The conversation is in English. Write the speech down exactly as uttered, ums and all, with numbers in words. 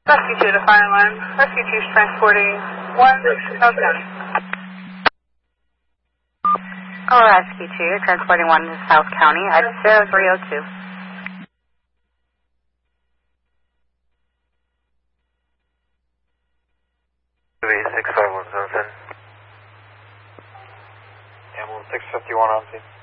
Rescue two to Fire Line. Rescue two is transporting one to South County. Oh, Rescue two, you're transporting one to South County at zero three oh two. six five one seven. Ambulance six fifty-one on scene.